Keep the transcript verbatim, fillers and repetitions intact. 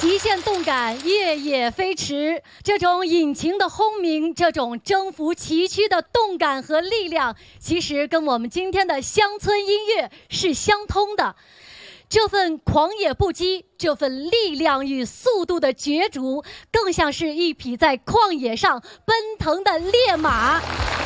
极限动感，夜夜飞驰，这种引擎的轰鸣，这种征服崎岖的动感和力量，其实跟我们今天的乡村音乐是相通的。这份狂野不羁，这份力量与速度的角逐，更像是一匹在旷野上奔腾的烈马。